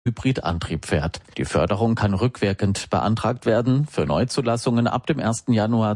Hybridantrieb fährt. Die Förderung kann rückwirkend beantragt werden für Neuzulassungen ab dem 1. Januar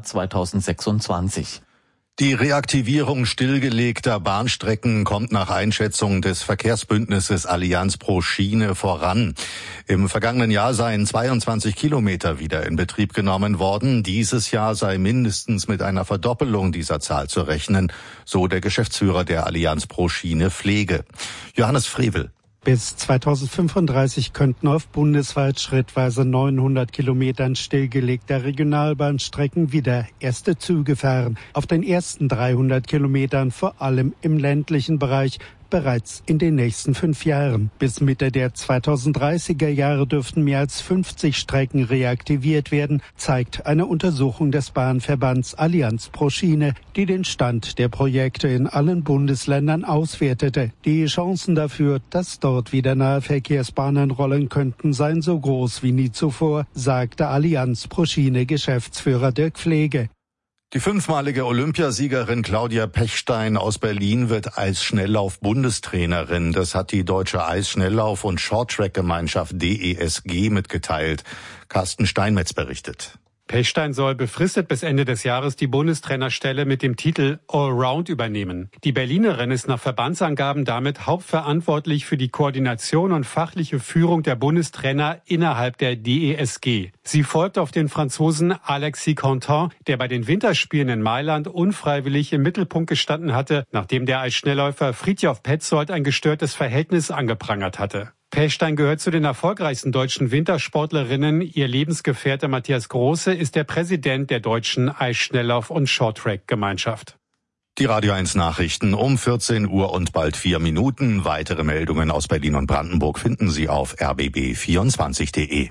2026. Die Reaktivierung stillgelegter Bahnstrecken kommt nach Einschätzung des Verkehrsbündnisses Allianz pro Schiene voran. Im vergangenen Jahr seien 22 Kilometer wieder in Betrieb genommen worden. Dieses Jahr sei mindestens mit einer Verdoppelung dieser Zahl zu rechnen, so der Geschäftsführer der Allianz pro Schiene Pflege. Johannes Frevel. Bis 2035 könnten auf bundesweit schrittweise 900 Kilometern stillgelegter Regionalbahnstrecken wieder erste Züge fahren. Auf den ersten 300 Kilometern, vor allem im ländlichen Bereich, bereits in den nächsten 5 Jahren. Bis Mitte der 2030er Jahre dürften mehr als 50 Strecken reaktiviert werden, zeigt eine Untersuchung des Bahnverbands Allianz pro Schiene, die den Stand der Projekte in allen Bundesländern auswertete. Die Chancen dafür, dass dort wieder Nahverkehrsbahnen rollen könnten, seien so groß wie nie zuvor, sagte Allianz pro Schiene Geschäftsführer Dirk Pflege. Die 5-malige Olympiasiegerin Claudia Pechstein aus Berlin wird Eisschnelllauf-Bundestrainerin. Das hat die Deutsche Eisschnelllauf- und Shorttrack-Gemeinschaft DESG mitgeteilt. Carsten Steinmetz berichtet. Pechstein soll befristet bis Ende des Jahres die Bundestrainerstelle mit dem Titel Allround übernehmen. Die Berlinerin ist nach Verbandsangaben damit hauptverantwortlich für die Koordination und fachliche Führung der Bundestrainer innerhalb der DESG. Sie folgt auf den Franzosen Alexis Contant, der bei den Winterspielen in Mailand unfreiwillig im Mittelpunkt gestanden hatte, nachdem der Eisschnellläufer Fridtjof Petzold ein gestörtes Verhältnis angeprangert hatte. Pechstein gehört zu den erfolgreichsten deutschen Wintersportlerinnen. Ihr Lebensgefährte Matthias Große ist der Präsident der Deutschen Eisschnelllauf- und Shorttrack-Gemeinschaft. Die Radio 1 Nachrichten um 14 Uhr und bald 4 Minuten. Weitere Meldungen aus Berlin und Brandenburg finden Sie auf rbb24.de.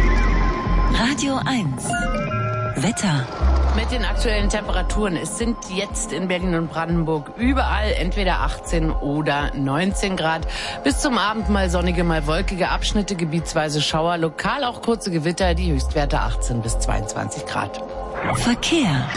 Radio 1 Wetter. Mit den aktuellen Temperaturen. Es sind jetzt in Berlin und Brandenburg überall entweder 18 oder 19 Grad. Bis zum Abend mal sonnige, mal wolkige Abschnitte, gebietsweise Schauer, lokal auch kurze Gewitter, die Höchstwerte 18 bis 22 Grad. Verkehr.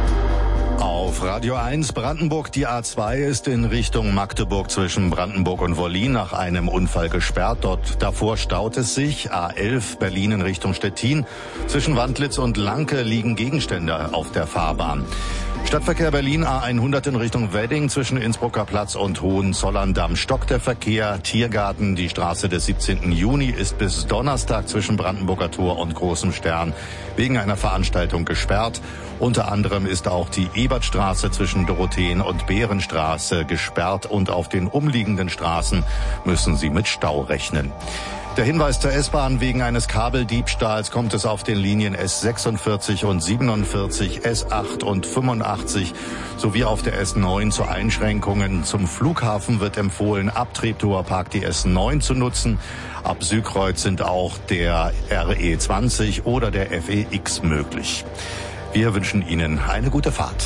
Auf Radio 1 Brandenburg, die A2 ist in Richtung Magdeburg zwischen Brandenburg und Wollin nach einem Unfall gesperrt. Dort davor staut es sich. A11 Berlin in Richtung Stettin. Zwischen Wandlitz und Lanke liegen Gegenstände auf der Fahrbahn. Stadtverkehr Berlin A100 in Richtung Wedding zwischen Innsbrucker Platz und Hohenzollern-Damm stockt der Verkehr. Tiergarten, die Straße des 17. Juni ist bis Donnerstag zwischen Brandenburger Tor und Großem Stern wegen einer Veranstaltung gesperrt. Unter anderem ist auch die Ebertstraße zwischen Dorotheen- und Bärenstraße gesperrt und auf den umliegenden Straßen müssen Sie mit Stau rechnen. Der Hinweis zur S-Bahn: wegen eines Kabeldiebstahls kommt es auf den Linien S46 und 47, S8 und 85 sowie auf der S9 zu Einschränkungen. Zum Flughafen wird empfohlen, ab Treptower Park die S9 zu nutzen. Ab Südkreuz sind auch der RE20 oder der FEX möglich. Wir wünschen Ihnen eine gute Fahrt.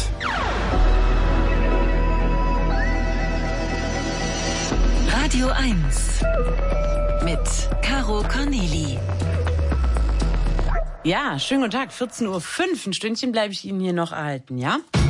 Radio 1 mit Caro Corneli. Ja, schönen guten Tag, 14:05 Uhr. Ein Stündchen bleibe ich Ihnen hier noch erhalten, ja?